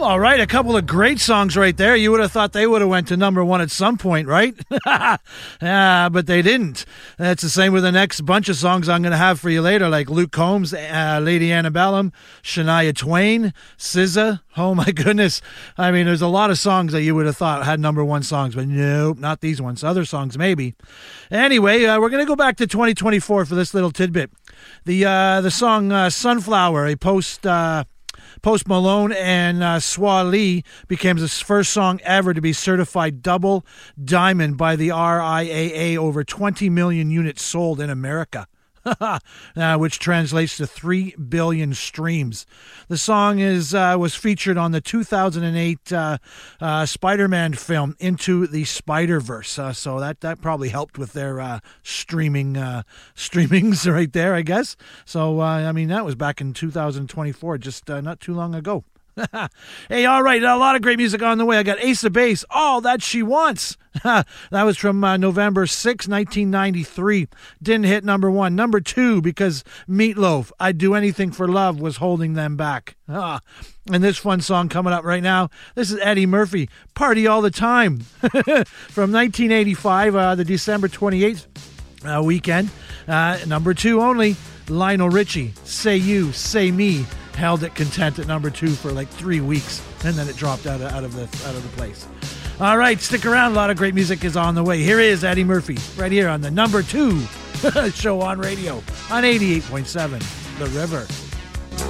All right, a couple of great songs right there. You would have thought they would have went to number one at some point, right? But they didn't. That's the same with the next bunch of songs I'm going to have for you later, like Luke Combs, Lady Antebellum, Shania Twain, SZA. Oh, my goodness. I mean, there's a lot of songs that you would have thought had number one songs, but nope, not these ones. Other songs, maybe. Anyway, we're going to go back to 2024 for this little tidbit. The song Sunflower, a Post Malone and Swa Lee became the first song ever to be certified double diamond by the RIAA, over 20 million units sold in America. Which translates to 3 billion streams. The song was featured on the 2008 Spider-Man film Into the Spider-Verse. So that probably helped with their streamings right there, I guess. So, I mean, that was back in 2024, just not too long ago. Hey, all right, a lot of great music on the way. I got Ace of Base, All That She Wants. That was from November 6, 1993. Didn't hit number one. Number two, because Meatloaf, I'd Do Anything for Love, was holding them back. And this fun song coming up right now, this is Eddie Murphy, Party All the Time. From 1985, the December 28th weekend. Number two only, Lionel Richie, Say You, Say Me, held it content at number two for like 3 weeks, and then it dropped out of the place. All right, stick around. A lot of great music is on the way. Here is Eddie Murphy right here on the number two show on radio on 88.7 The River.